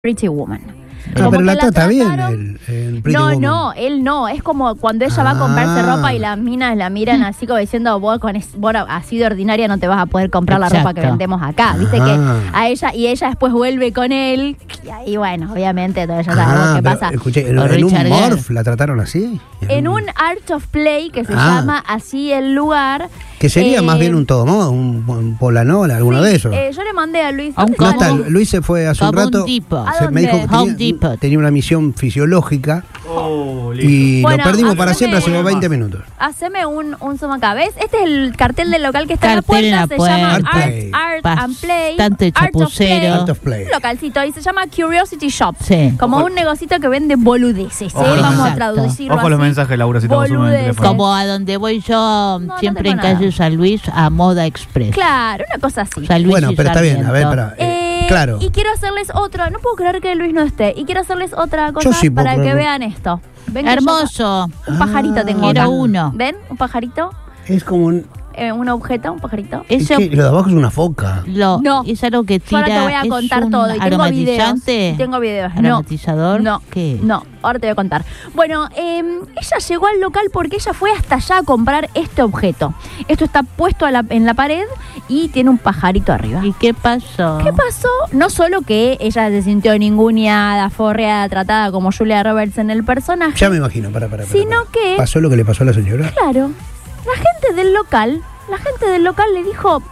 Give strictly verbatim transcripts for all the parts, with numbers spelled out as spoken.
Pretty Woman. Ah, pero la trata bien el, el Pretty No, Woman. no, él no. Es como cuando ella va a comprarse Ah. ropa y las minas la miran así como diciendo, vos con es, vos así de ordinaria no te vas a poder comprar la ropa que Exacto. vendemos acá. Viste Ah. que a ella, y ella después vuelve con él. Y ahí, bueno, obviamente, todo ya sabemos Ah, qué pero, pasa. escuché, en, O en un Richard Gere. Morph la trataron así. En un Art of Play, que se Ah. llama así el lugar. Que sería eh, más bien un todo modo, un, un Polanola, alguno sí, de esos. eh, yo le mandé a Luis. A un ¿dónde No está está, Luis? Luis se fue hace un Como un rato. tipo. ¿A se- me dijo que dónde? Home tenía, Depot. tenía una misión fisiológica Oh, listo. y Bueno, lo perdimos para haceme- siempre hace veinte minutos. Haceme un, un zoom acá, ¿ves? Este es el cartel del local que está Cartel en la en puerta, la se llama puerta. Art, Art and Play. Bastante Art of chapucero. Play. Art of Play. Un localcito y se llama Curiosity Shop. Sí. Como un negocito que vende boludeces, ¿eh? Ojo los Vamos a mensajes. traducirlo Ojo los así. mensajes, Laura, si estamos sumando el Boludeces. teléfono. Como a donde voy yo, No, no siempre tengo en calle nada. San Luis, a Moda Express. Claro, una cosa así. San Luis Bueno, y pero está bien, a ver, Sarmiento. para. Eh, claro. Y quiero hacerles otra, no puedo creer que Luis no esté, y quiero hacerles otra cosa sí puedo para que creerlo. vean esto. ¿Ven que yo- Hermoso. un pajarito tengo Quiero acá. uno. ¿Ven? Un pajarito, Es como un. eh, un objeto, un pajarito. Es Eso que lo de abajo es una foca. lo, No. es algo que Yo tira. ahora te voy a es contar un todo. Y tengo videos. aromatizante. Y tengo videos. No. ¿Aromatizador? No. ¿Qué? No, ahora te voy a contar. Bueno, eh, ella llegó al local porque ella fue hasta allá a comprar este objeto. Esto está puesto a la- en la pared y tiene un pajarito arriba. ¿Y qué pasó? ¿Qué pasó? No solo que ella se sintió ninguneada, forreada, tratada como Julia Roberts en el personaje. Ya me imagino, para, para. para, Sino para. que- ¿Pasó lo que le pasó a la señora? Claro, la gente del local, la gente del local le dijo,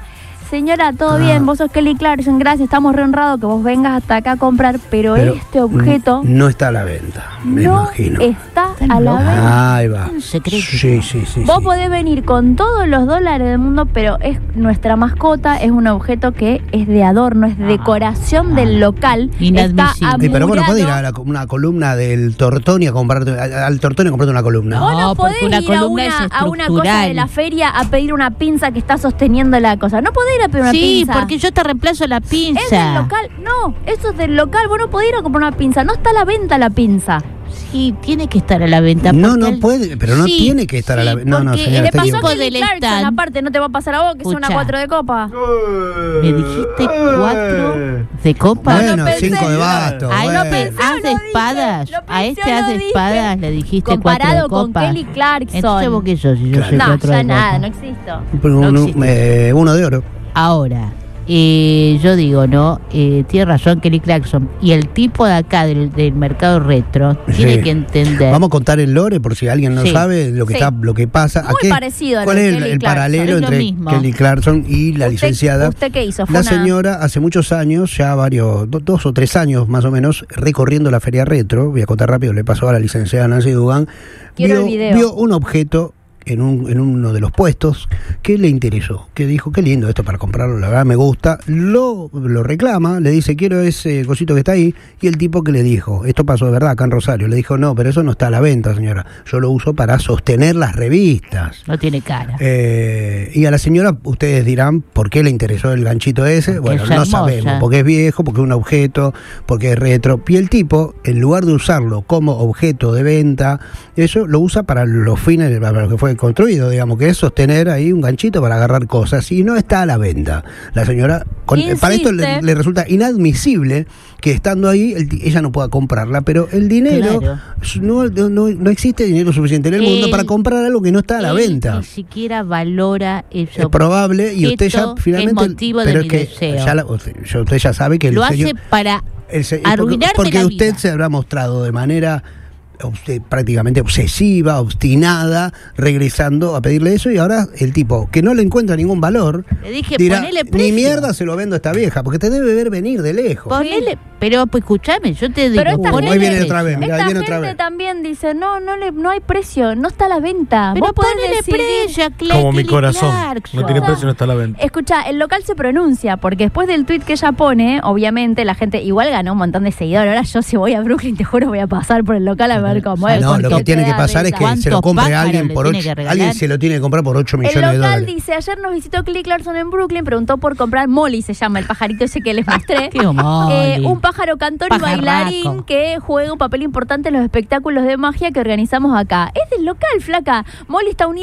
señora, todo Ah. bien, vos sos Kelly Clarkson, gracias, estamos re honrados que vos vengas hasta acá a comprar, pero, Pero este objeto No está a la venta, me no imagino. está Están a la locos. venta. Ahí va. Un secreto. Sí, sí, sí. Vos sí. podés venir con todos los dólares del mundo, pero es nuestra mascota, es un objeto que es de adorno, es decoración del local. Inadmisible. Está Eh, pero bueno, puede ir a amurado. la- una columna del Tortoni a comprarte, al al Tortoni a comprarte una columna. Vos no No, porque podés una ir a columna una, es a una cosa estructural. de la feria a pedir una pinza que está sosteniendo la cosa. No podés ir a pedir una Sí, pinza. porque yo te reemplazo la pinza. Es del local. No, eso es del local. Vos no podés ir a comprar una pinza. No está a la venta la pinza. Sí, tiene que estar a la venta. No, porque no el- puede, pero no Sí, tiene que estar a la sí, venta. No, no, porque señora, le está pasó Pasó equivocada. con Kelly del Clarkson, stand. aparte, no te va a pasar a vos, que es una Escucha. cuatro de copa. Me dijiste cuatro de copa. No, no Bueno, pensé. cinco de basto. A bueno. este pensé, haz lo de dije, espadas. lo A pensé, este haz lo de dije. espadas le dijiste cuatro de Comparado con copa. Kelly Clarkson. Entonces, ¿vos qué sos? Si yo Claro. soy No, cuatro ya de nada, copa. no existo. Pero no uno, existe. eh, uno de oro. Ahora, eh, yo digo, ¿no? Eh, tiene razón Kelly Clarkson. Y el tipo de acá del, del mercado retro tiene Sí. que entender. Vamos a contar el lore por si alguien no Sí. sabe lo que Sí. está, lo que pasa. ¿A Muy qué- parecido a ¿Cuál lo de es el, Kelly el Clarkson. paralelo Es lo entre mismo. Kelly Clarkson y la ¿Usted- licenciada? ¿Usted qué hizo? Fue La una- señora hace muchos años, ya varios, do- dos o tres años más o menos, recorriendo la feria retro, voy a contar rápido, le pasó a la licenciada Nancy Dugan, Quiero vio, el video. vio un objeto en, un, en uno de los puestos que le interesó, que dijo, qué lindo esto para comprarlo, la verdad me gusta, lo, lo reclama, le dice, quiero ese cosito que está ahí, y el tipo que le dijo, esto pasó de verdad acá en Rosario, le dijo, no, pero eso no está a la venta, señora, yo lo uso para sostener las revistas. No tiene cara. Eh, y a la señora, ustedes dirán, ¿por qué le interesó el ganchito ese? Porque Bueno, es no hermosa. sabemos, porque es viejo, porque es un objeto, porque es retro. Y el tipo, en lugar de usarlo como objeto de venta, eso lo usa para los fines, para lo que fue construido, digamos, que es sostener ahí un ganchito para agarrar cosas, y no está a la venta. La señora, con- Insiste. para esto le, le resulta inadmisible que estando ahí el ti- ella no pueda comprarla, pero el dinero, Claro. no, no, no existe dinero suficiente en el mundo Él- para comprar algo que no está a la Él venta. Ni siquiera valora eso. Es probable y usted ya Esto finalmente es motivo de pero mi es que deseo. ya la- usted, ya- usted ya sabe que el Lo señor- hace para el se- porque, arruinarme porque la usted vida. se habrá mostrado de manera usted, prácticamente obsesiva, obstinada, regresando a pedirle eso, y ahora el tipo que no le encuentra ningún valor Le dije, dirá, ponele ni precio. mierda se lo vendo a esta vieja, porque te debe ver venir de lejos. Ponele, pero pues escúchame, yo te digo, Pero esta ponele ahí viene precio. otra vez, mirá, ahí Esta viene gente otra vez. también dice, no, no le, no hay precio, no está a la venta. Pero Vos podés ponele decidir. precio a Cle- Como mi Kelly corazón. Clarkson. No tiene precio, no está a la venta. Escucha, el local se pronuncia, porque después del tweet que ella pone, obviamente la gente igual ganó un montón de seguidores. Ahora yo si voy a Brooklyn, te juro, voy a pasar por el local a ver cómo es. No, lo porque que tiene te que da pasar es risa. que se lo ¿Cuántos compre pájaros alguien le por tiene ocho, que regalar? alguien se lo tiene que comprar por ocho El millones de local dólares. dice, ayer nos visitó Kelly Clarkson en Brooklyn, preguntó por comprar Molly, se llama el pajarito ese que les mostré. Qué Molly. Eh, un pájaro cantor y Pajarraco. bailarín que juega un papel importante en los espectáculos de magia que organizamos acá. Es del local, flaca. Molly está unida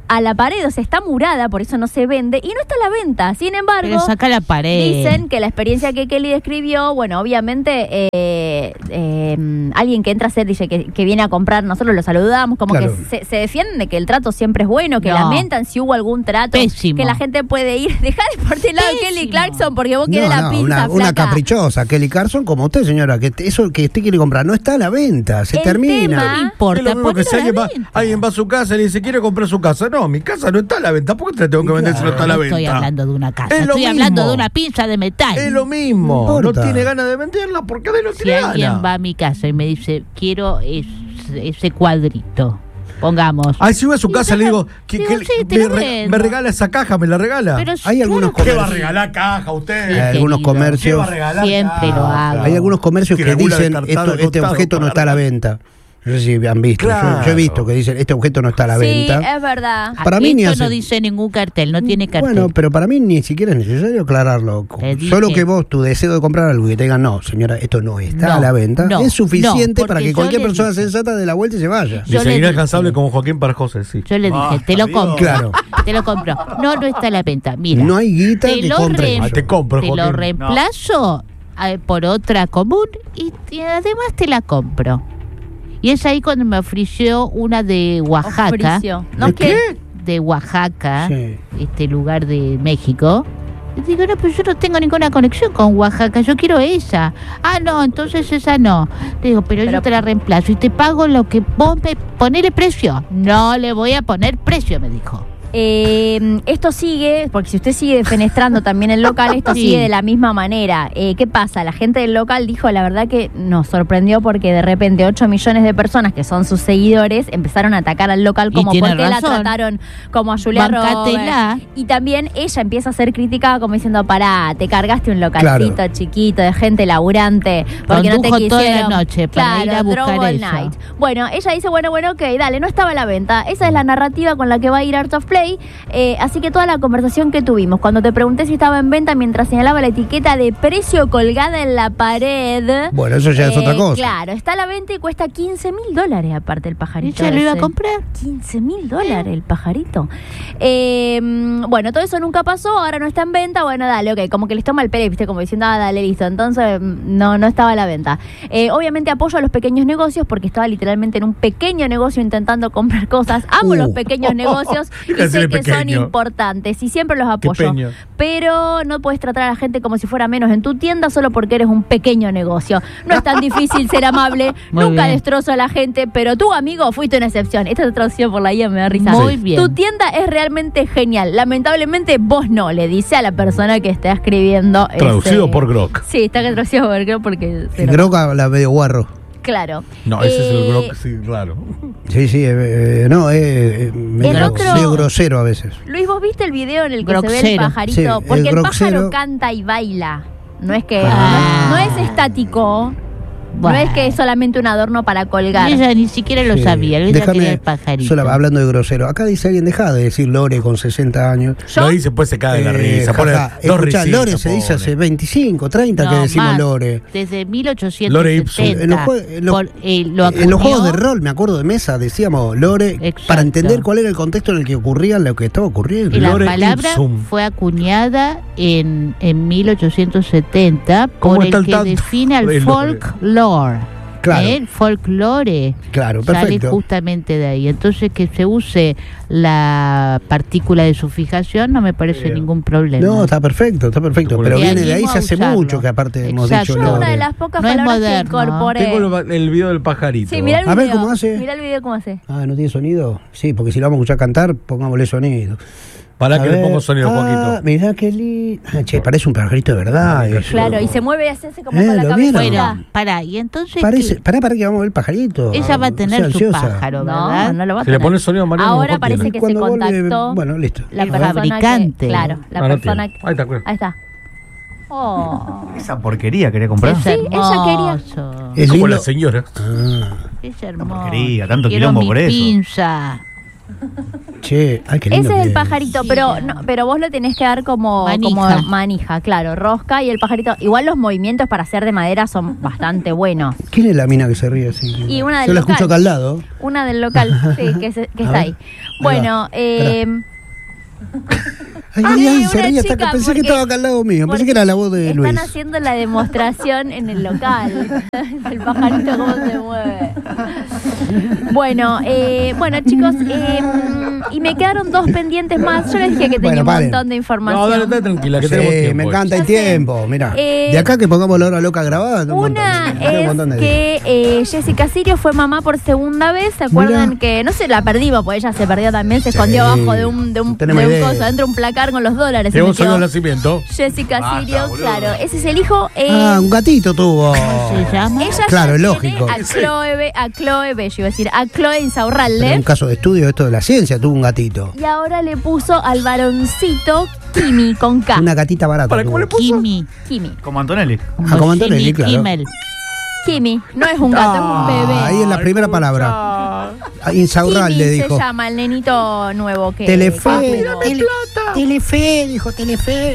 a la pared, o sea, está murada, por eso no se vende y no está a la venta. Sin embargo, Pero saca la pared. dicen que la experiencia que Kelly describió, bueno, obviamente eh, eh, alguien que entra a hacer, dice que, que viene a comprar, nosotros lo saludamos, como Claro. que se, se defienden de que el trato siempre es bueno, que No. lamentan si hubo algún trato, Pésimo. que la gente puede ir. Dejá de por el lado de Kelly Pésimo. Clarkson porque vos No, querés la no, pinza, una, una flaca. caprichosa, Kelly Clarkson, como usted, señora, que te- eso que usted quiere comprar no está a la venta, se El termina. tema- No importa, Es lo mismo que si ponelo a alguien la va, venta. alguien va a su casa y le dice, quiere comprar su casa. No, mi casa no está a la venta. ¿Por qué te la tengo que vender si no está a la No venta? estoy hablando de una casa, Es lo estoy mismo. hablando de una pinza de metal. Es lo mismo. No No, importa. tiene ganas de venderla porque de no Si tiene alguien ganas. va a mi casa y me dice, quiero es- ese cuadrito, pongamos. Ay, si voy a su Y casa yo le le- digo, que, digo, que sí, te me, la re- vendo. me regala esa caja, me la regala. Pero Hay sí, algunos claro ¿Qué que va a comercios- regalar caja usted? Sí, Hay algunos querido. ¿Qué va a comercios, regalar Siempre lo caja? hago. hay algunos comercios que Tiene alguna dicen descartada esto, de este costado objeto no para está a la venta. No sé si han visto. Yo- Claro. Yo, he visto que dicen este objeto no está a la Sí, venta. es verdad. Para mí ni Esto hace- no dice ningún cartel, no tiene cartel. Bueno, pero para mí ni siquiera es necesario aclararlo. Te dije- Solo que vos, tu deseo de comprar algo y que te digan, no, señora, esto no está No, a la venta, no, es suficiente no, para porque que yo cualquier le persona dije- sensata dé la vuelta y se vaya. Yo Dice le inalcanzable dije- como Joaquín para José, sí. Yo le dije, Basta, te lo Dios. compro. Claro. Te lo compro. No, no está a la venta. Mira. No hay guita te que lo compre re- eso. Ah, te compro, Te lo Joaquín. reemplazo eh, por otra común y, y además te la compro. Y es ahí cuando me ofreció una de Oaxaca. Ofreció. ¿No ¿De qué? De Oaxaca, Sí. este lugar de México. Y digo, no, pero yo no tengo ninguna conexión con Oaxaca, yo quiero esa. Ah, no, entonces esa no. Le digo, pero, Pero- yo te la reemplazo y te pago lo que vos me ponele precio. No le voy a poner precio, me dijo. Eh, esto sigue, porque si usted sigue defenestrando también el local, esto Sí. sigue de la misma manera. Eh, ¿Qué pasa? La gente del local dijo, la verdad que nos sorprendió porque de repente ocho millones de personas que son sus seguidores empezaron a atacar al local Y como tiene porque la razón. trataron como a Julia Bancátela. Roberts. Y también ella empieza a ser criticada como diciendo, pará, te cargaste un localcito Claro. chiquito de gente laburante porque no te Condujo toda la quisieron. noche para ir a buscar Trouble eso. Night. Bueno, ella dice, bueno, bueno, ok, dale, no estaba a la venta. Esa es la narrativa con la que va a ir Art of Play. Eh, así que toda la conversación que tuvimos, cuando te pregunté si estaba en venta mientras señalaba la etiqueta de precio colgada en la pared. Bueno, eso ya es eh, otra cosa. Claro, está a la venta y cuesta quince mil dólares aparte el pajarito. ¿Ella lo iba a ese. comprar? quince mil dólares el pajarito. Eh, bueno, todo eso nunca pasó, ahora no está en venta. Bueno, dale, ok, como que les toma el pere, viste, como diciendo, ah, dale, listo. Entonces, mm, no, no estaba a la venta. Eh, obviamente apoyo a los pequeños negocios porque estaba literalmente en un pequeño negocio intentando comprar cosas. Amo Uh. los pequeños negocios y Deja de sé ser que son pequeño. importantes y siempre los Qué apoyo. peño. Pero no puedes tratar a la gente como si fuera menos en tu tienda solo porque eres un pequeño negocio. No es tan difícil ser amable, Muy nunca bien. destrozo a la gente, pero tú, amigo, fuiste una excepción. Esta es traducción por la I A, me da risa. Muy bien. Tu tienda es realmente genial. Lamentablemente vos no, le dice a la persona que está escribiendo. Traducido ese- por Grok. Sí, está traducido por Grok porque... El Groca la medio guarro. Claro. No, ese es el Eh, Grok, sí, raro. Sí, sí, eh, eh, no, eh, eh, medio, otro- medio grosero a veces. Luis, ¿vos viste el video en el que se ve el Groxero. pajarito? Sí, el Porque el, groxero. pájaro canta y baila. No es que... Ah. No es estático. Bueno. No es que es solamente un adorno para colgar. Y ella ni siquiera lo Sí. sabía, ella Déjame, quería el pajarito. solo hablando de grosero. Acá dice alguien, deja de decir Lore con sesenta años. Yo- Lo dice, pues se cae de la Eh, risa. jaja. Pone dos Escuchá, risitas, Lore se dice pone. hace veinticinco, treinta que No, decimos más. Lore. Desde mil ochocientos Lore Ipsum. setenta. En los, jue- en los- Por- eh, lo en los juegos de acuñó- rol, me acuerdo de mesa, decíamos Lore Exacto. para entender cuál era el contexto en el que ocurría lo que estaba ocurriendo. Y la Lore palabra Ipsum. fue acuñada en, en mil ochocientos setenta ¿Cómo por el está el que tanto? define al El nombre. folklore. Claro. ¿eh? El folklore Claro, sale perfecto. justamente de ahí. Entonces que se use la partícula de su fijación no me parece Bien. ningún problema. No, está perfecto, está perfecto. Bueno. Pero Y viene de ahí, animo se a hace usarlo. mucho que aparte hemos Exacto. dicho Yo una de Lore. las pocas No es palabras moderno. que incorporé. Tengo el, el video del pajarito. Sí, mirá el A video. ver cómo hace. Mirá el video cómo hace. Ah, ¿no tiene sonido? Sí, porque si lo vamos a escuchar cantar, pongámosle sonido. Para A que le ver. pongo sonido, ah, Joaquito. Mirá qué lindo. Ah, che, parece un pajarito de verdad. eso. Claro, y se mueve y hace así como Eh, con la ¿lo cabeza. vieron? Bueno, pará, y entonces Parece, ¿qué? pará, pará que vamos a ver el pajarito. Ella va a Ah, tener sea su ansiosa. pájaro, No, ¿verdad? no lo va a Si le tener. pones sonido, Mariano, Ahora mejor parece tiene. que se Cuando vuelve- contactó bueno, listo. la El persona fabricante. que, claro, la Ah, no persona tiene. que, Ahí está, cuidado. ahí está. Oh. Esa porquería quería comprar. Es Sí, ella quería. hermoso. Es Como lindo. la señora. Ah, Es hermoso. porquería, tanto Quiero quilombo mi por eso. pinza. Che, ay, qué lindo. Ese es el que- pajarito, Sí, pero ya. no, pero vos lo tenés que dar como Manija. como manija, claro, rosca y el pajarito. Igual los movimientos para hacer de madera son bastante buenos. ¿Quién es la mina que se ríe así? Y una del Yo la local. escucho acá al lado. Una del local, sí, que, se- que A está ver, ahí. Bueno, va, eh, Ay, Ah, ay, ay, una se ríe hasta que chica, pensé que porque- estaba acá al lado mío. Pensé que era la voz de están Luis. haciendo la demostración en el local. El pajarito cómo se mueve. Bueno, eh, bueno chicos, eh, y me quedaron dos pendientes más. Yo les dije que tenía Bueno, un paren. montón de información. No, dale, dale, tranquila, que Sí, tenemos tiempo. me encanta Ya el sé. tiempo, mira. Eh, de acá que pongamos la hora loca grabada, un Una montón, un es montón de días. que eh, Jessica Sirio fue mamá por segunda vez. ¿Se acuerdan Mirá. que, no sé, la perdimos, porque ella se perdió también, se Sí, escondió abajo de un, de un, no tenemos de un idea. coso, dentro de un placar con los dólares. se Tenemos metió. año de nacimiento. Jessica Basta, Sirio, boludo. claro, ese es el hijo. eh, Ah, un gatito tuvo. ¿Se llama? ella Claro, ya es tiene lógico. A Chloe, Be- a Chloe Bello, iba a decir, a Chloe Pero Insaurralde. un caso de estudio esto de la ciencia, tuvo un gatito. Y ahora le puso al varoncito Kimi con K. Una gatita barata. ¿Para tuvo. cómo le puso? Kimi. Kimi. Como Antonelli. Ah, como Antonelli, Jimmy claro. Kimmel. Kimi. No es un gato, es un bebé. Ah, ahí es la primera palabra. Ah, Insaurralde Kimi dijo. se llama el nenito nuevo que. Telefe. que tuvo. Tele- Telefe, dijo Telefe.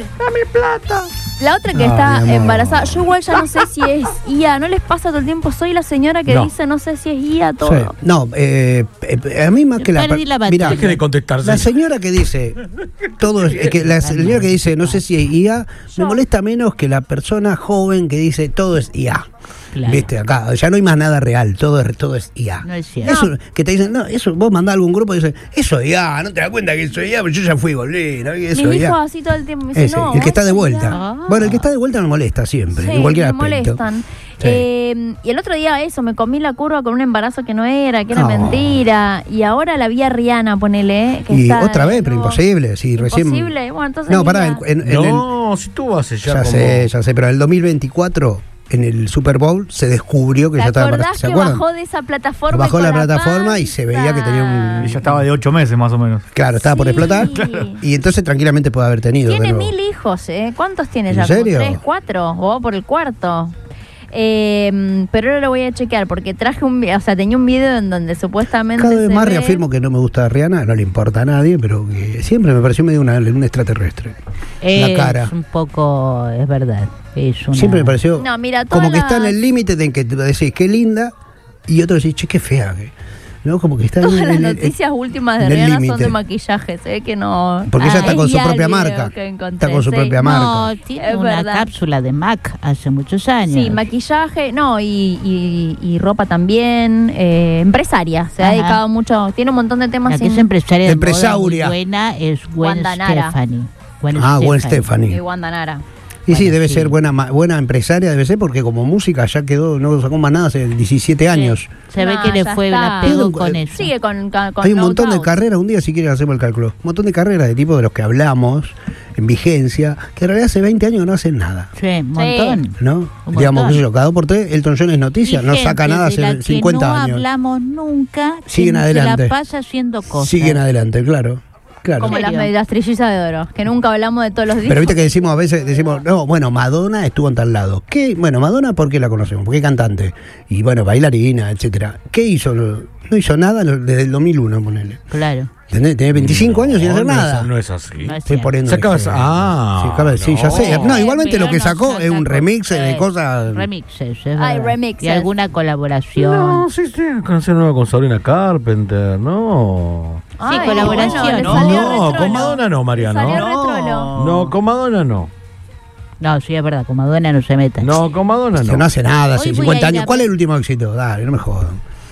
La otra que Ah, está mi amor. embarazada, yo igual ya no sé si es I A, ¿no les pasa todo el tiempo? Soy la señora que No. dice no sé si es I A todo. Sí. No, eh, eh, a mí más que la. Perdí la Mirá, batalla. Deje de contestarse. la señora que dice todo es, es que la señora que dice no sé si es I A me molesta menos que la persona joven que dice todo es I A. Claro. Viste, acá ya no hay más nada real, todo es todo es I A. No es cierto. Eso que te dicen, no, eso vos mandás a algún grupo y dicen, eso es I A, no te das cuenta que eso es I A, pero yo ya fui, volví, ¿no? Y eso Mis es I hijos A. así todo el tiempo me dicen, Ese, no, el que está de eso es vuelta. I A. Ah. Bueno, el que está de vuelta me molesta siempre, Sí, en cualquier me aspecto. molestan. Sí. Eh, y el otro día eso, me comí la curva con un embarazo que no era, que era No. mentira. Y ahora la vi a Rihanna, ponele. Que Y está otra de vez, pero nuevo. imposible, si recién. Imposible, bueno, entonces. No, pará, en, mira. en- en el- No, si tú haces ya, ya como... sé, ya sé, pero en el dos mil veinticuatro, en el Super Bowl, se descubrió que ¿Te ya estaba acordás embarazada. ¿Se que acuerdan? bajó de esa plataforma? Bajó y la con plataforma y se veía que tenía un- Y ya estaba de ocho meses más o menos. Claro, estaba por Sí. explotar. Y entonces tranquilamente puede haber tenido. Tiene pero- mil hijos, ¿eh? ¿Cuántos tiene ¿En ya? serio? ¿Como tres, cuatro? ¿O va por el cuarto? Eh, pero ahora lo voy a chequear porque traje un vi- o sea, tenía un video en donde supuestamente Cada vez se más ve- reafirmo que no me gusta Rihanna, no le importa a nadie, pero que siempre me pareció medio una, un extraterrestre. La Es cara. un poco, es verdad. Es una... Siempre me pareció No, mira, todas como que está en las- el límite de que tú decís qué linda y otro decís, che, qué fea. que-". ¿No? Como que está Todas en las el- en- noticias últimas de en el Rihanna son límite. de maquillaje, se ve que no. Porque ella Ah, está es con su ya el propia video marca. que encontré, Está con su sí. propia marca. No, tiene Es una verdad. cápsula de Mac hace muchos años. Sí, maquillaje, no, y, y, y ropa también. Eh, empresaria, se ha Ajá. dedicado mucho, tiene un montón de temas. La que en- es empresaria de moda Empresauria. muy buena es Gwen Wanda Nara. Stefani. Gwen Ah, Gwen de Stefani. Wanda Nara. Y sí, Bueno, debe sí. ser buena ma- buena empresaria, debe ser, porque como música ya quedó, no sacó más nada hace diecisiete años. Se ve No, que le ya fue, está. la pegó Tiene un- con eso. Sigue con, con, con Hay un No montón de Doubt. carreras, un día si quieren hacemos el cálculo, un montón de carreras de tipo de los que hablamos, en vigencia, que en realidad hace veinte años no hacen nada. Sí, un montón. ¿No? Un Digamos, montón. qué sé yo, cada dos por tres, Elton John es noticia, Y no gente saca nada de la hace que cincuenta no años. hablamos nunca. Siguen que adelante. Se la pasa haciendo cosas. Siguen adelante, claro. Claro. Como las, serio? las trillizas de oro, que nunca hablamos de todos los días. Pero viste que decimos a veces, decimos, no, bueno, Madonna estuvo en tal lado. ¿Qué? Bueno, Madonna, ¿por qué la conocemos? Porque es cantante. Y bueno, bailarina, etcétera. ¿Qué hizo? No hizo nada desde el dos mil uno, ponele. Claro. ¿Entendés? Tenés veinticinco años sin No, hacer no es- nada. No es así. No es Estoy cierto. poniendo Se acaba de- ejemplo. ah, Sí, acaba de- sí, ya no. sé. No, igualmente lo que Pero no sacó son es un tan remix de cosas. cosas. Remixes, es Ay, verdad. remixes. Y alguna colaboración. No, sí, sí, canción nueva con Sabrina Carpenter, no. Ay, Sí, colaboración, bueno, le ¿no? salió No, retrolo. con Madonna no, Mariano. Le salió No. retrolo. No, con Madonna no. No, sí, es verdad, con Madonna no se meta. No, con Madonna Que no no. hace nada Hoy hace voy cincuenta a ir años. a ¿Cuál ver- es el último éxito? Dale, no me jodan.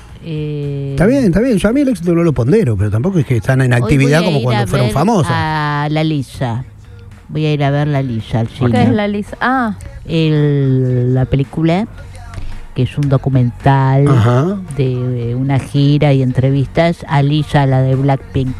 Eh, Está bien, está bien. Yo a mí el éxito no lo pondero, pero tampoco es que están en hoy actividad voy a como ir cuando a fueron ver famosas. A la Lisa. Voy a ir a ver la Lisa al ¿Qué cine. es la lisa? Ah, El- la película, que es un documental Ajá. de una gira y entrevistas a Lisa, la de Blackpink.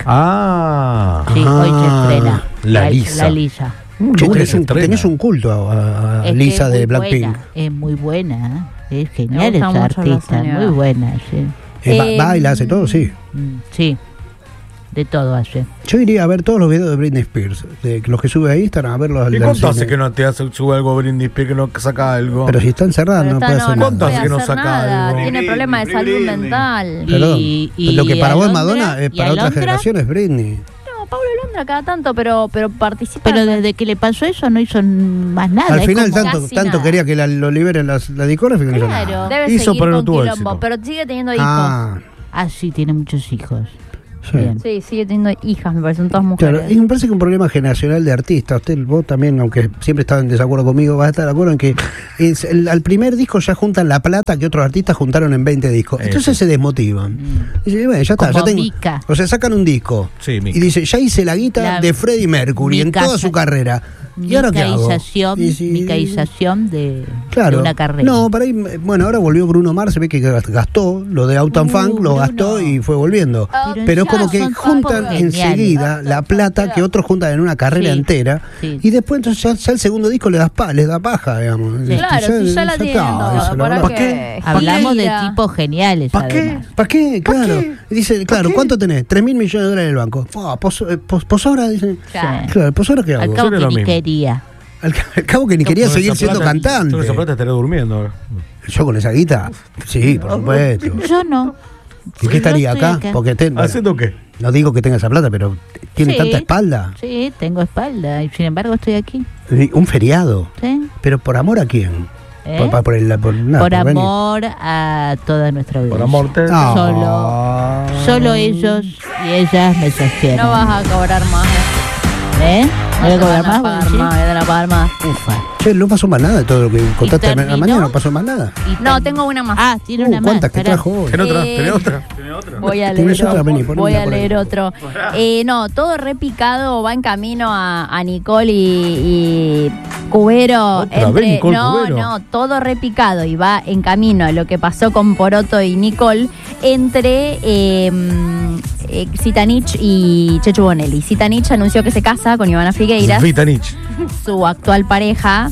Ah. Sí, Ah, hoy se estrena. la Lisa. La Lisa. Che, Uy, tenés, se un, estrena. tenés un culto a, a Es que Lisa es de muy Blackpink. buena, es muy buena, ¿eh? Es Me genial gusta esa mucho la artista, señora. muy buena, sí. Eh, ba- Eh, baila, hace todo, sí. Mm, sí. De todo hace. Yo iría a ver todos los videos de Britney Spears, de los que sube a Instagram, a verlos al ¿Y al cuánto hace cine. que no te hace, sube algo Britney Spears, que no saca algo? Pero si está encerrada Pero no está- puede no, hacer no nada. ¿Cuánto hace puede que no hacer saca nada, algo? tiene problemas de salud mental. Perdón, Y- y lo que para vos es Alondra, Madonna, eh, y para otra Alondra, generación es Britney. No, Pablo Londra cada tanto, pero, pero participa. Pero desde que le pasó eso no hizo más nada. Al es final como- tanto, casi tanto nada. quería que la, lo liberen las, la discográfica que no hizo Claro. nada. Debe Hizo, seguir pero no con tuvo quilombo, éxito. pero sigue teniendo hijos. Ah, Ah, sí, tiene muchos hijos. sí. Bien. Sí, sigue teniendo hijas, me parecen todas mujeres. Claro, y me parece que un problema generacional de artistas. Usted, vos también, aunque siempre estaba en desacuerdo conmigo, vas a estar de acuerdo en que es el- al primer disco ya juntan la plata que otros artistas juntaron en veinte discos. Eso. Entonces se desmotivan. Dicen, bueno, ya está, Como ya tengo. Mika. O sea, sacan un disco Sí, Mika. y dice, ya hice la guita La- de Freddie Mercury en Mika toda su sa- carrera. ¿Y ahora qué hago? Micaización, Y si- micaización de, Claro. de una carrera. No, por ahí, bueno, ahora volvió Bruno Mars, se ve que gastó lo de Out and Uh, Funk, lo Bruno. gastó y fue volviendo. Pero Pero es ya como que son juntan tipos geniales. enseguida la plata que otros juntan en una carrera Sí, entera sí. y después entonces ya, ya el segundo disco le das pa, les da paja, digamos. Este, Claro, si ya la tienen está, toda, eso, la ¿para verdad. qué? qué? Hablamos de Gira. tipos geniales, ¿Pa' qué? además. ¿Para qué? Claro. Y dice, claro, qué? ¿cuánto tenés? Tres mil millones de dólares en el banco. Fua, pos, eh, pos- posobra, dice. Claro. Claro, posobra qué Al hago. cabo Eso es que lo ni mismo. quería. Al, ca- al cabo que ni quería Con seguir esa siendo plata- cantante. Con esa plata estaré durmiendo ahora. Yo con esa guita, sí, por supuesto. Yo no. ¿Y qué estaría Yo estoy acá? acá. Porque te- bueno, ¿Haciendo qué? no digo que tenga esa plata, pero tiene Sí. tanta espalda. Sí, tengo espalda y sin embargo estoy aquí. Y un feriado. ¿Sí? Pero por amor a quién? ¿Eh? Por, por el, por, nada, Por por venir. amor a toda nuestra audiencia. Por amor te... Ah. Solo- Solo ellos y ellas me sostienen. No vas a cobrar más. ¿Eh? ¿No voy a te cobrar van a más? pagar ¿Sí? más, me van a pagar más. Ufa. Che, no pasó más nada de todo lo que contaste a la terminó? mañana, no pasó más nada. Y No, tan- tengo una más. Ah, tiene Uh, una más. ¿Cuántas que Pará. trajo hoy? ¿Tenés otra? Eh, ¿Tenés otra? Voy a ¿Tenés leer, otra? Vení, ponémela voy a por ahí. leer otro. Eh, no, todo repicado, va en camino a, a Nicole y, y Cubero. ¿Otra vez Nicole no, Cubero? no, todo repicado y va en camino a lo que pasó con Poroto y Nicole entre eh, eh, Zitanich y Chechu Bonelli. Zitanich anunció que se casa con Ivana Figueiras, Vitanich. su actual pareja.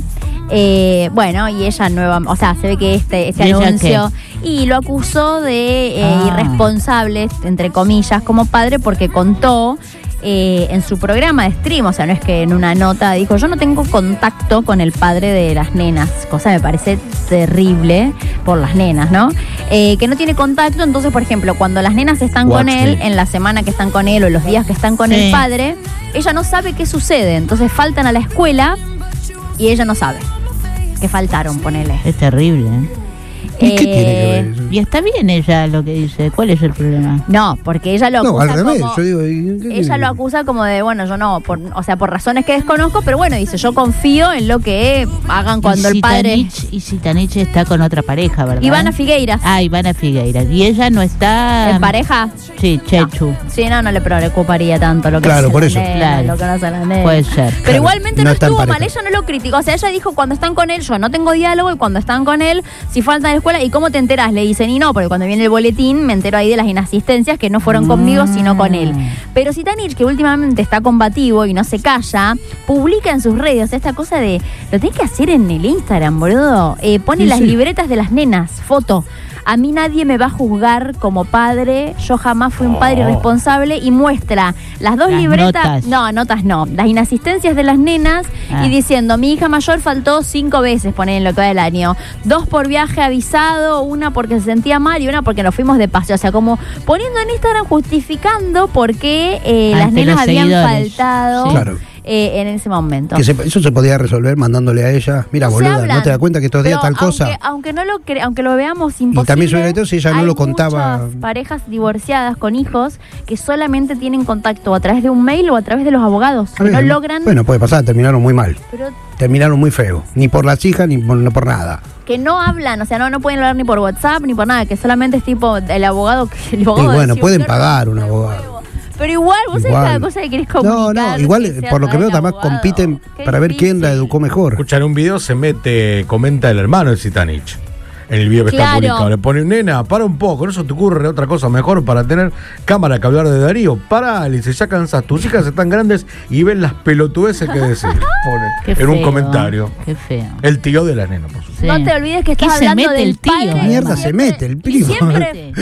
Eh, bueno, y ella nueva, o sea, se ve que este, este ¿Y ella anuncio y lo acusó de eh, Ah. irresponsable, entre comillas, como padre, porque contó eh, en su programa de stream, o sea, no es que en una nota dijo, yo no tengo contacto con el padre de las nenas, cosa que me parece terrible por las nenas, ¿no? Eh, que no tiene contacto, entonces, por ejemplo, cuando las nenas están Watch con él, me. en la semana que están con él o los días que están con Sí. el padre, ella no sabe qué sucede, entonces faltan a la escuela y ella no sabe que faltaron, ponele. Es terrible, ¿eh? ¿Y qué Eh, tiene que ver eso? Y está bien ella lo que dice. ¿Cuál es el problema? No, porque ella lo No, acusa al revés. como... Yo digo, ¿y qué tiene Ella que lo ver? acusa como de, bueno, yo no, por, o sea, por razones que desconozco, pero bueno, dice, yo confío en lo que hagan cuando y el padre... Zitanich- Y Zitanich está con otra pareja, ¿verdad? Ivana Figueiras. Ah, Ivana Figueiras. Y ella no está... ¿En pareja? Sí, Chechu. Sí, no, no le preocuparía tanto lo que Claro, hace por la eso. nena, Claro. lo que no hace la nena. Puede ser. Pero Claro, igualmente no no, está en estuvo mal, pareja. ella no lo criticó. O sea, ella dijo, cuando están con él, yo no tengo diálogo, y cuando están con él, si faltan a la escuela, ¿y cómo te enterás? Le dicen, y no, porque cuando viene el boletín me entero ahí de las inasistencias que no fueron conmigo, sino con él. Pero Zitanich, que últimamente está combativo y no se calla, publica en sus redes, o sea, esta cosa de, lo tenés que hacer en el Instagram, boludo. Eh, pone Sí, las sí. libretas de las nenas, foto. A mí nadie me va a juzgar como padre, yo jamás fui un padre irresponsable, y muestra las dos Las libretas, notas. no, notas no, las inasistencias de las nenas Ah. y diciendo, mi hija mayor faltó cinco veces, ponen en lo que va del año, dos por viaje avisado, una porque se sentía mal y una porque nos fuimos de paseo, o sea, como poniendo en Instagram justificando por qué eh, las Ante nenas los habían seguidores. faltado Sí. Claro. eh, en ese momento. Que se- eso se podía resolver mandándole a ella. Mira, No se boluda, hablan, ¿no te das cuenta que estos días pero tal cosa? Aunque, aunque no lo cre- aunque lo veamos imposible. también sobre todo si ella no hay lo contaba. muchas parejas divorciadas con hijos que solamente tienen contacto a través de un mail o a través de los abogados. Que no Bien. logran. Bueno, puede pasar, terminaron muy mal. Pero Terminaron muy feo. Ni por las hijas, ni por, no por nada. que no hablan, o sea, no, no pueden hablar ni por WhatsApp ni por nada, que solamente es tipo el abogado. que- El Y abogado bueno, decía, pueden "Qué pagar un rompe abogado. huevo". Pero igual, vos sabés Igual. cada cosa que querés comunicar. No, no, igual, que sea por lo que a veo, través de además abogado. compiten Qué para ver quién la difícil. educó mejor. Escuchar un video se mete, comenta el hermano de Zitanich. en el video que está Claro. publicado. Le pone, nena, para un poco, ¿no se te ocurre otra cosa mejor para tener cámara que hablar de Darío? Pará, le dice, ya cansás, tus hijas están grandes y ven las pelotudeces que decís. Pone Qué en un feo, comentario. Qué feo. El tío de la nena, por supuesto. Sí. No te olvides que ¿Qué estás se hablando mete del el tío? padre. Mierda, y se siempre- mete el Y primo. siempre.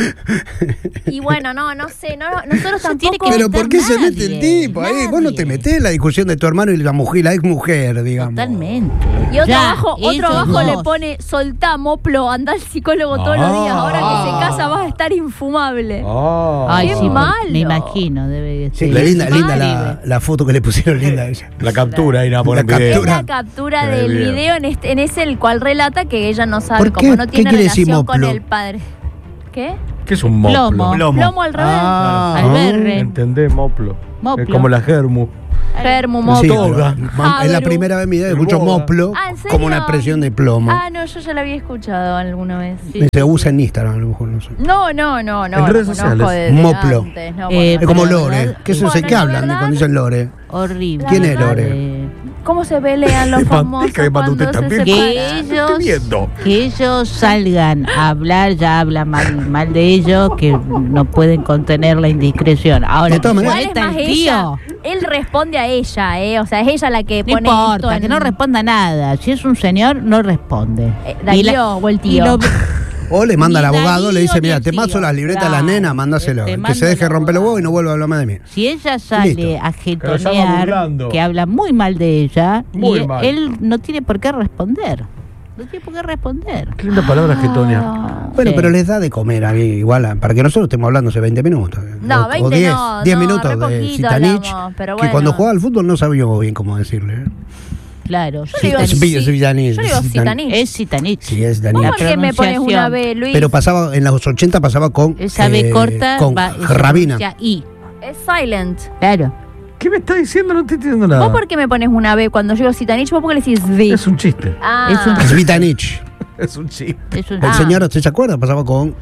Y bueno, no, no sé, no, nosotros se tiene tampoco. que Pero ¿por qué se nadie, mete el tipo ahí? Vos no te nadie. metés en la discusión de tu hermano y la mujer, la ex mujer, digamos. Totalmente. Y otro Ya, abajo, otro ellos abajo le dos. pone soltá, moplo, anda al psicólogo todos los días. Ahora que se casa vas a estar infumable. Ah. Ay, Qué sí, me- malo. me imagino, debe Sí, ser. la linda, Mal. linda la, la foto que le pusieron linda a ella. La captura, ahí la pone La en video. Es captura. la captura Qué del bien. video en, este, en ese el cual relata que ella no sabe, ¿Por qué? como no ¿Qué tiene quiere decir relación con moplo? el padre. ¿Qué? ¿Qué es un moplo? Plomo. Plomo. Plomo al revés. Ah, Alberre. ¿Entendés? Moplo. Moplo. Es como la germu. Germu, Sí, moplo. Toga. pero, mam, es la Jabru. primera vez en mi vida que El escucho boga. moplo Ah, ¿en serio? como una expresión de plomo. Ah, no, yo ya la había escuchado alguna vez. Sí. Se usa en Instagram, a lo mejor, no sé. No, no, no, no. En redes lo sociales. conozco desde Moplo. antes, no, Eh, Es como pero, Lore. ¿verdad? ¿Qué es eso? Bueno, ¿Qué la hablan de verdad- cuando dicen Lore? Horrible. ¿Quién es verdad- Lore? Eh, ¿Cómo se pelean los Es famosos manteca que mandó usted cuando se también. que separan? ellos, Estoy viendo. que ellos salgan a hablar, ya habla mal, mal de ellos, que no pueden contener la indiscreción. Ahora, De todas que se maneras- ¿Cuál es meta más el ella? tío, Él responde a ella, ¿eh? O sea, es ella la que no pone esto importa, en- que no responda nada. Si es un señor, no responde. Eh, Y la- Darío o el y tío. lo- O le manda Ni al abogado, Darío le dice, ni mira, el te tío. paso las libretas a la Claro, nena, mándaselo. te Que mando se deje al romper los abogado. huevos y no vuelva a hablar más de mí. Si ella sale Listo. a Que lo llama jetonear, burlando. que habla muy mal de ella, Muy y mal. él no tiene por qué responder. No tiene por qué responder. Qué linda palabra getonia. Ah. Bueno, Sí. pero les da de comer a mí, igual, a- para que nosotros estemos hablando hace veinte minutos. No, o, veinte o diez, no, diez no, minutos re de poquito Zitanich, hablamos, pero que bueno. cuando jugaba al fútbol no sabíamos bien cómo decirle. ¿eh? Claro. Yo digo, Sí, sí, Zitanich, yo digo Zitanich. Citanich. Es Zitanich. Sí, es ¿Vos Danich. por qué me pones una B, Luis? Pero pasaba, en los ochenta pasaba con, Esa B eh, corta con va, es Rabina. pronuncia I. Es silent. Claro. ¿Qué me está diciendo? No estoy entendiendo nada. ¿Vos por qué me pones una B cuando yo digo Citanich? ¿Vos por qué le decís V? Es un chiste. Ah. Es un- Zitanich. Es un chiste. Es un, El Ah. señor, ¿usted se acuerda? Pasaba con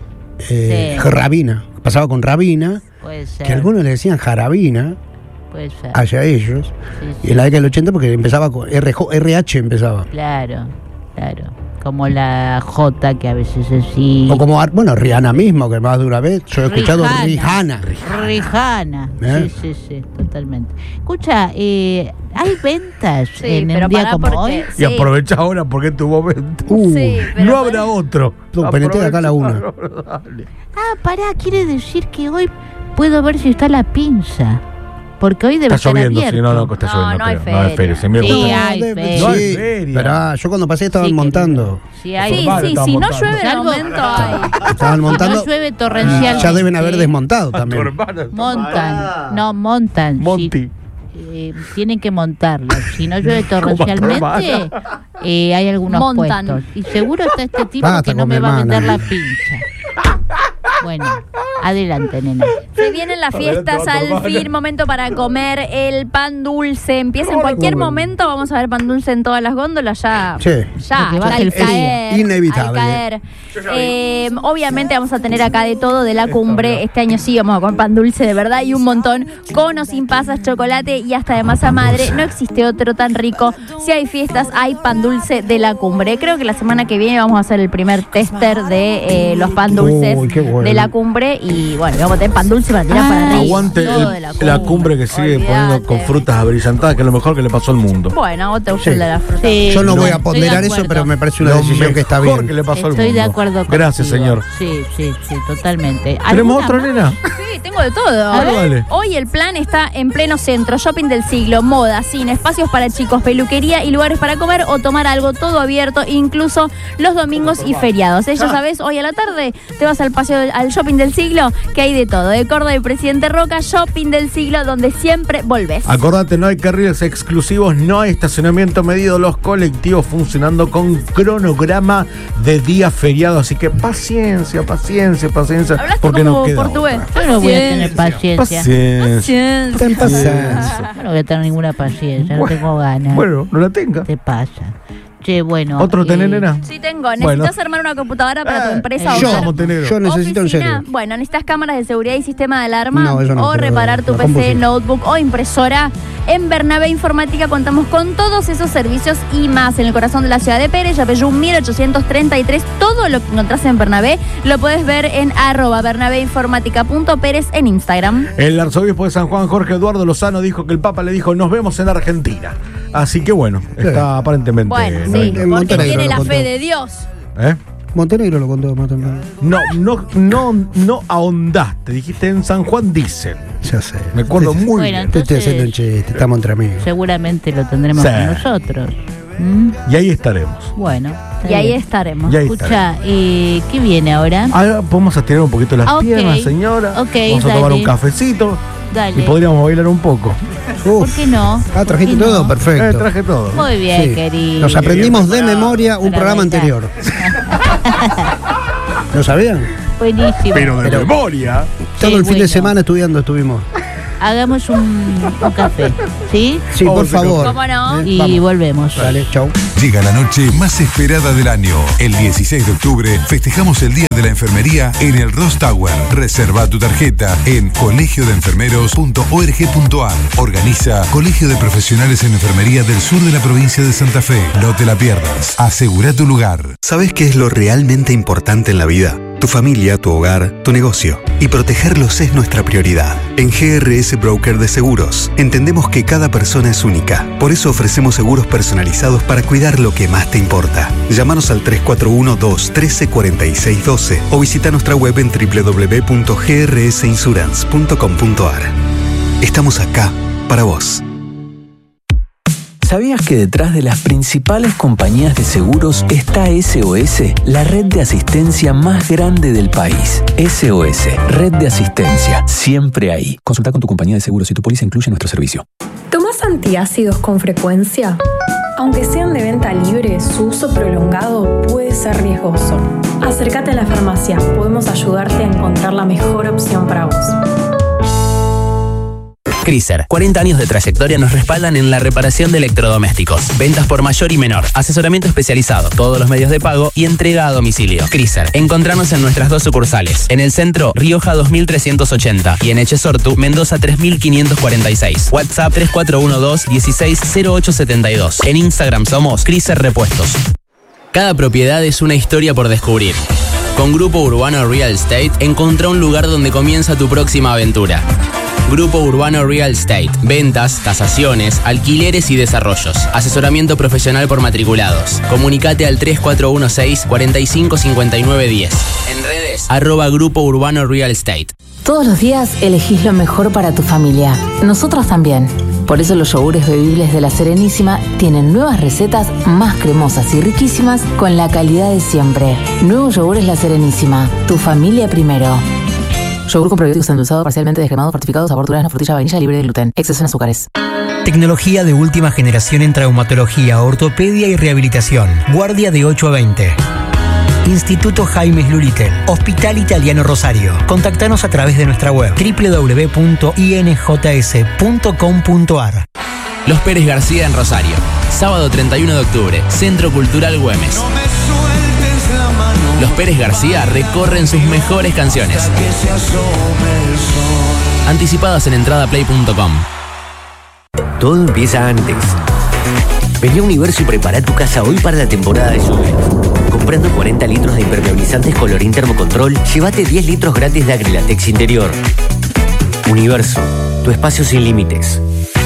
eh, Sí. Rabina. Pasaba con Rabina, puede ser. que algunos le decían Jarabina Puede ser. hacia ellos. Sí, Y sí. en la década del ochenta porque empezaba con R J R H empezaba. Claro, claro. Como la J que a veces es I. O como, Ar- bueno, Rihanna mismo, que más de una vez yo he escuchado Rihanna. Rihanna. Rihanna. ¿Eh? Sí, sí, sí, totalmente. Escucha, eh, ¿hay ventas Sí, en pero un día pará como porque- hoy? Sí. Y aprovecha ahora porque es tu momento. Uh, Sí, pero no habrá otro. No, penetré acá a la una. Dale. Ah, pará, quiere decir que hoy puedo ver si está la pinza. Porque hoy debe Está estar lloviendo, abierto. sí, no, no, está No, lloviendo. no hay creo. No hay feria. feria. Se mira Sí, como- hay de- feria. sí, No hay feria. Esperá, yo cuando pasé estaban Sí, montando. Sí, hay. Sí, Normal, sí, estamos si no montando. llueve de Salvo- momento hay. Estaban Si montando. no llueve y torrencialmente. ya deben haber desmontado A tu también. hermana está Montan. No, montan. Monty. Sí, eh, tienen que montarlo. Si no llueve Como a tu torrencialmente, hermana. eh, hay algunos Montan. puestos. Y seguro está este tipo Basta que no con me mi va a vender hermana. la pincha. Bueno, adelante, nena. Se vienen las Adelante, fiestas va tu al hermana. fin, momento para comer el pan dulce. Empieza en Hola, cualquier joven. momento, vamos a ver pan dulce en todas las góndolas ya. Sí. Ya, Lo que ya baja al el precio. caer. Inevitable. al caer. Eh, obviamente vamos a tener acá de todo de la cumbre. Este año sí vamos a comer pan dulce de verdad y un montón. Con o sin pasas, chocolate y hasta de masa madre. No existe otro tan rico. Si hay fiestas, hay pan dulce de la cumbre. Creo que la semana que viene vamos a hacer el primer tester de eh, los pan dulces Uy, qué bueno. de la cumbre. Y bueno, vamos a tener pan dulce para tirar para arriba. Aguante Todo el- de la, cumbre que sigue Olvídate. poniendo con frutas abrillantadas, que es lo mejor que le pasó al mundo. Bueno, a vos te gusta Sí. el de la fruta. Sí, Yo no voy a estoy de ponderar eso, acuerdo. pero me parece una Lo decisión que está mejor bien. que le pasó al Estoy mundo. de acuerdo Gracias, contigo. señor. Sí, sí, sí, totalmente. ¿Tenemos ¿Alguna otra, más? nena? Sí, tengo de todo. A ver, dale. Hoy el plan está en pleno centro, shopping del siglo, moda, cine, espacios para chicos, peluquería y lugares para comer o tomar algo, todo abierto, incluso los domingos y feriados. ¿Eh? Ya sabes, hoy a la tarde te vas al paseo del- al shopping del siglo, que hay de todo. De Córdoba y Presidente Roca, shopping del siglo, donde siempre volvés. Acordate, no hay carriles exclusivos, no hay estacionamiento medido, los colectivos funcionando con cronograma de día feriado. Así que paciencia, paciencia, paciencia. Hablaste Porque como no queda portugués. Yo no voy a tener paciencia. Paciencia. Paciencia. Ten paciencia. Yo no voy a tener ninguna paciencia, no Bueno, tengo ganas. Bueno, no la tenga. ¿Qué te pasa? Este, bueno. ¿Otro eh, tenés, nena? Sí, tengo. ¿Necesitas Bueno. armar una computadora para tu Eh, empresa o yo, hogar? Montenegro. yo necesito en Oficina. serio. Bueno, necesitas cámaras de seguridad y sistema de alarma No, eso no, o pero reparar tu la P compu C, sí. notebook o impresora. En Bernabé Informática contamos con todos esos servicios y más. En el corazón de la ciudad de Pérez, Yapeyú mil ochocientos treinta y tres. Todo lo que encontrás en Bernabé lo puedes ver en arroba bernabéinformática.pérez en Instagram. El arzobispo de San Juan, Jorge Eduardo Lozano, dijo que el Papa le dijo, nos vemos en Argentina. Así que bueno, está aparentemente... Bueno, no sí, hay- en porque Montenegro tiene lo la contó. fe de Dios. ¿Eh? Montenegro lo contó más temprano. No, no, no, no ahondaste. Dijiste en San Juan dicen. Ya sé. Me acuerdo Te- muy Bueno, bien. Te estoy Entonces- haciendo un chiste, estamos entre amigos. Seguramente lo tendremos Sí. con nosotros. ¿Mm? Y ahí estaremos. Bueno. está Y ahí bien. estaremos. Y ahí Escucha, eh, ¿qué viene ahora? Ahora podemos estirar un poquito las Ah, ok. piernas, señora. Ok, Vamos a tomar dale. un cafecito Dale. y podríamos bailar un poco. ¿Por Uf. qué no? Ah, trajiste ¿Por qué todo, no? perfecto. Eh, traje todo. Muy bien, Sí. querido. Nos aprendimos de memoria un Para programa bailar. anterior. ¿Lo sabían? Buenísimo. Pero de Pero- memoria. Todo Sí, el fin de bueno. semana estudiando estuvimos. Hagamos un, un café, ¿sí? Sí, por Vamos, favor. ¿Cómo no? Eh, Y vamos. volvemos. Dale, chau. Llega la noche más esperada del año. El dieciséis de octubre festejamos el Día de la Enfermería en el Ross Tower. Reserva tu tarjeta en colegio de enfermeros punto org punto ar. Organiza Colegio de Profesionales en Enfermería del Sur de la provincia de Santa Fe. No te la pierdas. Asegura tu lugar. ¿Sabes qué es lo realmente importante en la vida? Tu familia, tu hogar, tu negocio. Y protegerlos es nuestra prioridad. En G R S Broker de Seguros, entendemos que cada persona es única. Por eso ofrecemos seguros personalizados para cuidar lo que más te importa. Llámanos al tres cuatro uno, dos uno tres, cuatro seis uno dos o visita nuestra web en doble u doble u doble u punto g r s insurance punto com punto ar. Estamos acá para vos. ¿Sabías que detrás de las principales compañías de seguros está S O S, la red de asistencia más grande del país? S O S, red de asistencia, siempre ahí. Consulta con tu compañía de seguros si tu póliza incluye nuestro servicio. ¿Tomás antiácidos con frecuencia? Aunque sean de venta libre, su uso prolongado puede ser riesgoso. Acércate a la farmacia, podemos ayudarte a encontrar la mejor opción para vos. Chrysler, cuarenta años de trayectoria nos respaldan en la reparación de electrodomésticos. Ventas por mayor y menor, asesoramiento especializado, todos los medios de pago y entrega a domicilio. Chrysler, encontrarnos en nuestras dos sucursales. En el centro, Rioja dos mil trescientos ochenta y en Echesortu, Mendoza tres mil quinientos cuarenta y seis. WhatsApp tres cuatro uno dos, uno seis cero ocho siete dos. En Instagram somos Chrysler Repuestos. Cada propiedad es una historia por descubrir. Con Grupo Urbano Real Estate, encontrá un lugar donde comienza tu próxima aventura. Grupo Urbano Real Estate. Ventas, tasaciones, alquileres y desarrollos. Asesoramiento profesional por matriculados. Comunicate al tres cuatro uno seis, cuatro cinco cinco nueve uno cero. En redes, arroba Grupo Urbano Real Estate. Todos los días elegís lo mejor para tu familia. Nosotros también. Por eso los yogures bebibles de La Serenísima tienen nuevas recetas más cremosas y riquísimas con la calidad de siempre. Nuevos yogures La Serenísima. Tu familia primero. Yogur con probióticos endulzado, parcialmente descremado, fortificado, sabor durazno, frutilla, vainilla, libre de gluten. Exceso en azúcares. Tecnología de última generación en traumatología, ortopedia y rehabilitación. Guardia de ocho a veinte. Instituto Jaime Luliten. Hospital Italiano Rosario. Contactanos a través de nuestra web doble u doble u doble u punto i n j s punto com punto ar. Los Pérez García en Rosario. Sábado treinta y uno de octubre, Centro Cultural Güemes. Los Pérez García recorren sus mejores canciones. Anticipadas en entrada play punto com. Todo empieza antes. Vení a Universo y prepara tu casa hoy para la temporada de lluvias. Comprando cuarenta litros de impermeabilizantes Colorín Termocontrol, llévate diez litros gratis de Acrylatex Interior. Universo, tu espacio sin límites.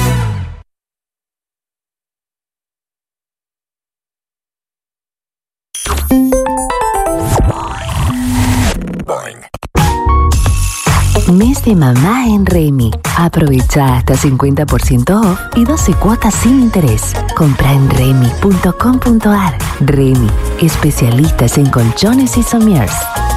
Mes de mamá en Remy. Aprovecha hasta cincuenta por ciento off y doce cuotas sin interés. Compra en remy punto com punto ar. Remy, especialistas en colchones y somiers.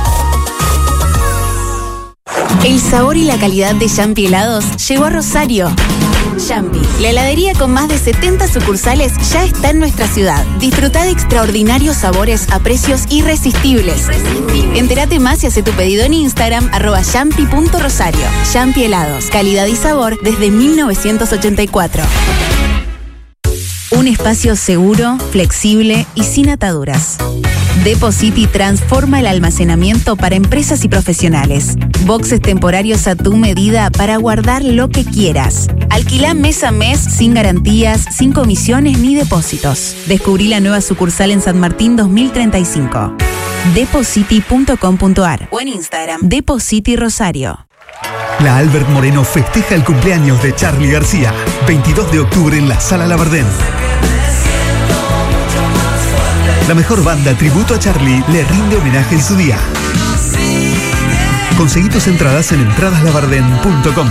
El sabor y la calidad de Yampi Helados llegó a Rosario. Yampi, la heladería con más de setenta sucursales, ya está en nuestra ciudad. Disfruta de extraordinarios sabores a precios irresistibles. Entérate más y hace tu pedido en Instagram, arroba yampi punto rosario. Yampi Helados, calidad y sabor desde mil novecientos ochenta y cuatro. Una Un espacio seguro, flexible y sin ataduras. Depositi transforma el almacenamiento para empresas y profesionales. Boxes temporarios a tu medida para guardar lo que quieras. Alquilá mes a mes sin garantías, sin comisiones ni depósitos. Descubrí la nueva sucursal en San Martín dos mil treinta y cinco. depositi punto com punto ar o en Instagram Depositi Rosario. La Albert Moreno festeja el cumpleaños de Charly García. veintidós de octubre en la Sala Labardén. La mejor banda tributo a Charly le rinde homenaje en su día. Conseguí tus entradas en entradas labardén punto com.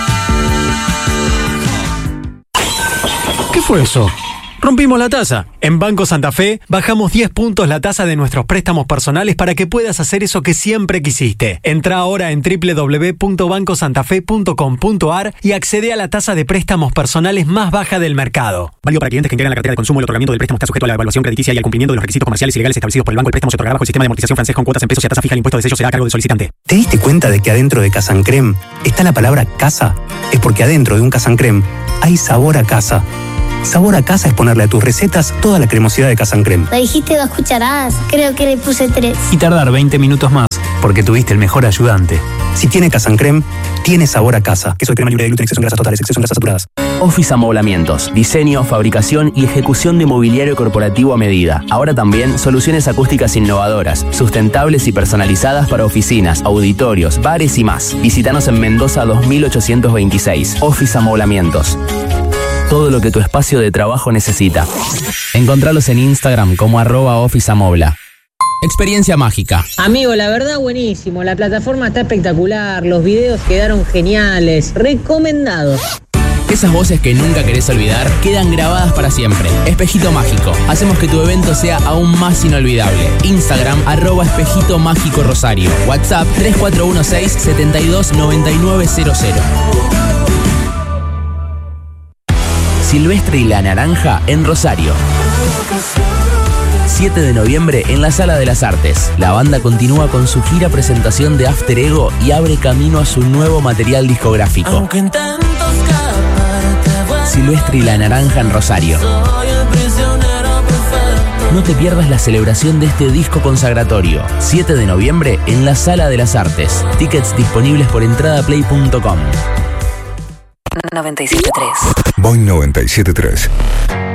¿Qué fue eso? Rompimos la tasa. En Banco Santa Fe bajamos diez puntos la tasa de nuestros préstamos personales para que puedas hacer eso que siempre quisiste. Entra ahora en doble u doble u doble u punto banco santa fe punto com punto ar y accede a la tasa de préstamos personales más baja del mercado. Válido para clientes que integran la cartera de consumo. El otorgamiento del préstamo está sujeto a la evaluación crediticia y al cumplimiento de los requisitos comerciales y legales establecidos por el banco. El préstamo se otorgará bajo el sistema de amortización francés con cuotas en pesos y a tasa fija. El impuesto de sello será a cargo del solicitante. ¿Te diste cuenta de que adentro de Casa Creme está la palabra casa? Es porque adentro de un Casa Creme hay sabor a casa. Sabor a casa es ponerle a tus recetas toda la cremosidad de Casa Creme. Me dijiste dos cucharadas, creo que le puse tres. Y tardar veinte minutos más, porque tuviste el mejor ayudante. Si tiene Casa Creme, tiene sabor a casa. Queso de crema libre de gluten, exceso en grasas totales, exceso en grasas saturadas. Office Amoblamientos, diseño, fabricación y ejecución de mobiliario corporativo a medida. Ahora también soluciones acústicas innovadoras, sustentables y personalizadas para oficinas, auditorios, bares y más. Visítanos en Mendoza dos mil ochocientos veintiséis. Office Amoblamientos. Todo lo que tu espacio de trabajo necesita. Encontralos en Instagram como arroba oficeamobla. Experiencia mágica. Amigo, la verdad buenísimo. La plataforma está espectacular. Los videos quedaron geniales. Recomendados. Esas voces que nunca querés olvidar quedan grabadas para siempre. Espejito Mágico. Hacemos que tu evento sea aún más inolvidable. Instagram, arroba Espejito Mágico Rosario. WhatsApp tres cuatro uno seis, siete dos nueve nueve cero cero. Silvestre y la Naranja en Rosario. siete de noviembre en la Sala de las Artes. La banda continúa con su gira presentación de After Ego y abre camino a su nuevo material discográfico. Silvestre y la Naranja en Rosario. No te pierdas la celebración de este disco consagratorio. siete de noviembre en la Sala de las Artes. Tickets disponibles por entradaplay punto com. noventa y siete punto tres. Boing noventa y siete punto tres.